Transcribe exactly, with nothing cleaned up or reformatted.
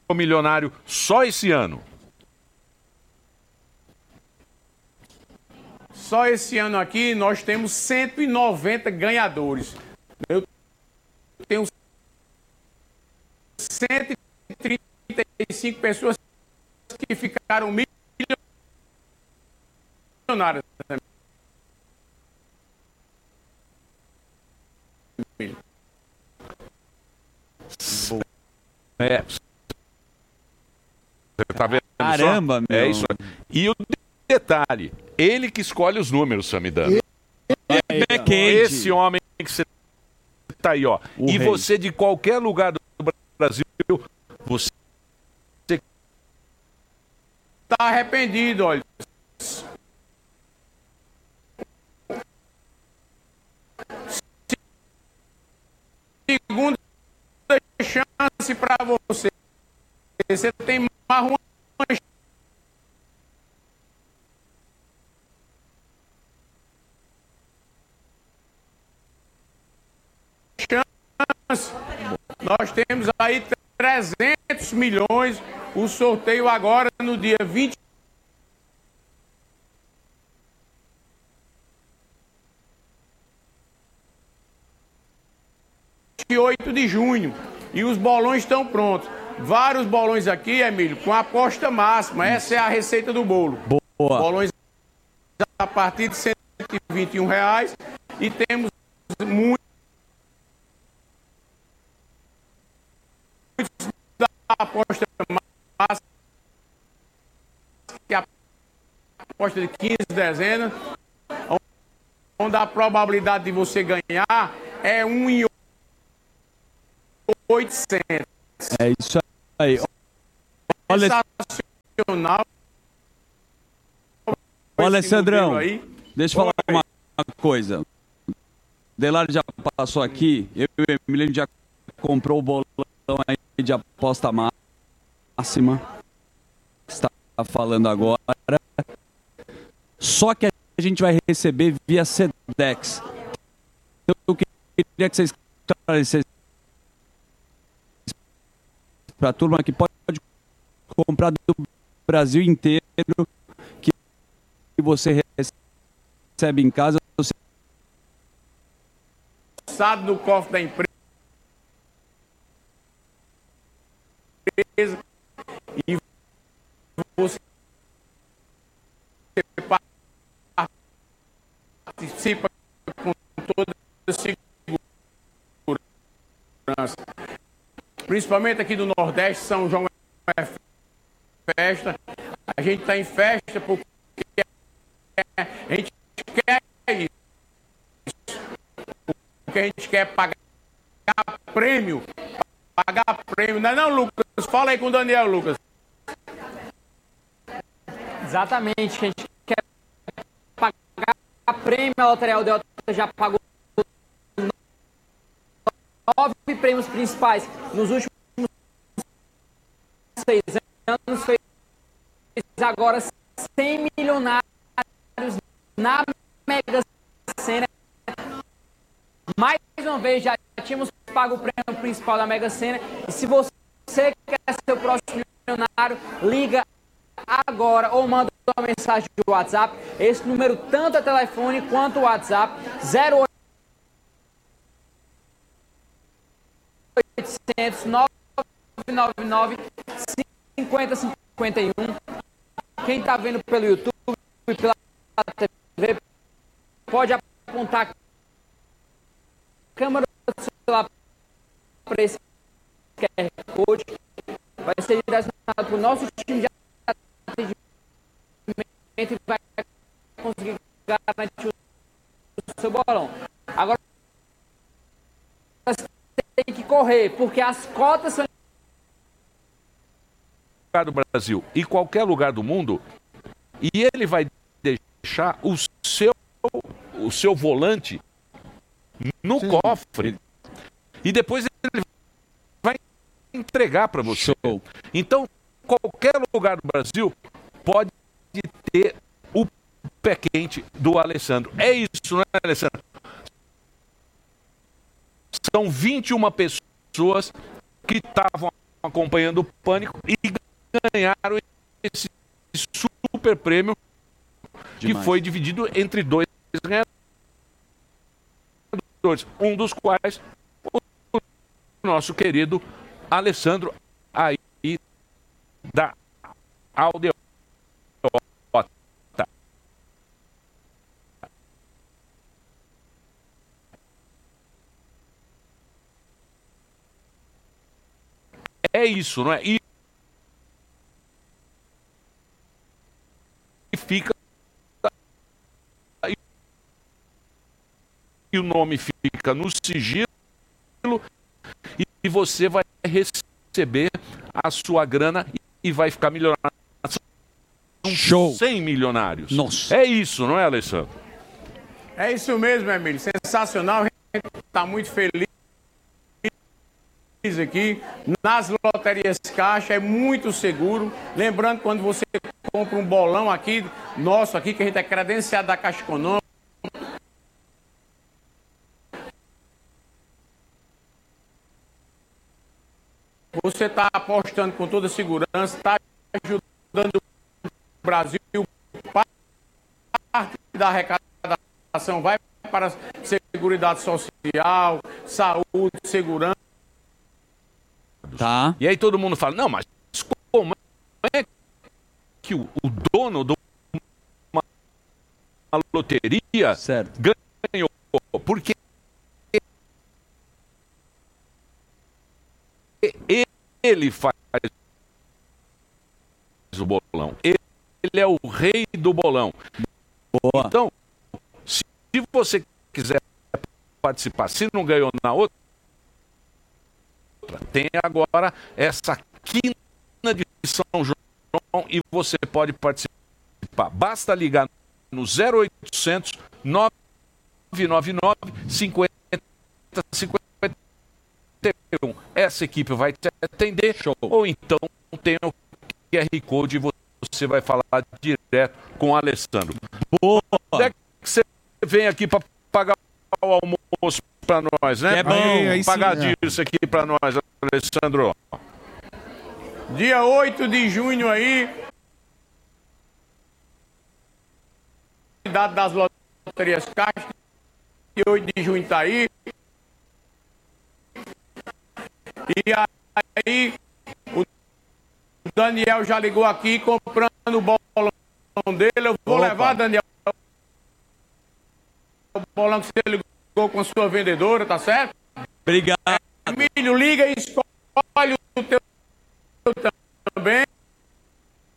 milionário só esse ano? Só esse ano aqui nós temos cento e noventa ganhadores. Eu tenho cento e trinta e cinco pessoas que ficaram milionárias. É. Você tá vendo? Caramba, só? meu. É isso. E o detalhe, ele que escolhe os números, Samidana. Esse homem que você tá aí, ó. O e rei. você de qualquer lugar do Brasil, você tá arrependido, olha. Segunda chance para você. Você tem mais uma chance. Nós temos aí trezentos milhões. O sorteio agora no dia vinte e oito de junho. E os bolões estão prontos. Vários bolões aqui, Emílio, com aposta máxima. Essa é a receita do bolo. Boa. Bolões a partir de cento e vinte e um reais. E temos muitos da aposta máxima, que é a aposta de quinze dezenas, onde a probabilidade de você ganhar é um em oitocentos. É isso aí. Olha, sensacional. Ô, Alessandrão, deixa eu falar uma coisa. O Delari já passou aqui, eu e o Emílio já comprou o bolão aí de aposta máxima. Está falando agora. Só que a gente vai receber via Sedex. Eu queria que vocês esclarecessem para a turma que pode comprar do Brasil inteiro, que você recebe em casa. Você... no cofre da empresa e você participa com toda a segurança. Principalmente aqui do Nordeste, São João é festa. A gente está em festa porque a gente quer isso. Porque a gente quer pagar prêmio. Pagar prêmio. Não é não, Lucas? Fala aí com o Daniel, Lucas. Exatamente, que a gente quer pagar prêmio. A Loteria Delta já pagou nove prêmios principais nos últimos seis anos, fez agora cem milionários na Mega Sena. Mais uma vez, já tínhamos pago o prêmio principal da Mega Sena. E se você quer ser o próximo milionário, liga agora ou manda uma mensagem de WhatsApp. Esse número tanto é telefone quanto WhatsApp, zero oitocentos, nove nove nove, cinquenta cinquenta e um. Quem está vendo pelo YouTube e pela T V pode apontar a câmera do celular para esse Q R Code. Vai ser direcionado para o nosso time de atendimento e vai conseguir garantir o seu bolão. Agora tem que correr, porque as cotas são do Brasil e qualquer lugar do mundo, e ele vai deixar o seu o seu volante no Sim. cofre e depois ele vai entregar para você. Show. Então, qualquer lugar do Brasil pode ter o pé quente do Alessandro. É isso, não é, Alessandro? São vinte e uma pessoas que estavam acompanhando o Pânico e ganharam esse super prêmio que Demais. foi dividido entre dois ganhadores, um dos quais o nosso querido Alessandro aí da Aldeota. É isso, não é? E fica e o nome fica no sigilo e você vai receber a sua grana e vai ficar milionário. Show! cem milionários. Nossa. É isso, não é, Alessandro? É isso mesmo, Emílio. Sensacional. A gente está muito feliz aqui. Nas loterias Caixa é muito seguro. Lembrando, quando você compra um bolão aqui, nosso aqui, que a gente é credenciado da Caixa Econômica, você está apostando com toda segurança, está ajudando o Brasil. Parte da arrecadação vai para a Seguridade Social, saúde, segurança. Tá. E aí todo mundo fala, não, mas como é que o, o dono de uma loteria certo. ganhou? Porque ele faz o bolão. Ele, ele é o rei do bolão. Boa. Então, se você quiser participar, se não ganhou na outra, tem agora essa quina de São João e você pode participar. Basta ligar no zero oitocentos, nove nove nove, cinquenta, cinquenta e um. Essa equipe vai te atender. Show. Ou então tem o Q R Code e você vai falar direto com o Alessandro. Boa! Quando é que você vem aqui para pagar o almoço para nós, né? É bom. Aí, aí pagar sim, disso aqui para nós, Alessandro. Dia oito de junho aí, dado das loterias Caixa, dia oito de junho tá aí. E aí, o Daniel já ligou aqui comprando o bolão dele. Eu vou Opa. levar, Daniel, o bolão que você ligou com a sua vendedora, tá certo? Obrigado. Emílio, liga e escolhe o teu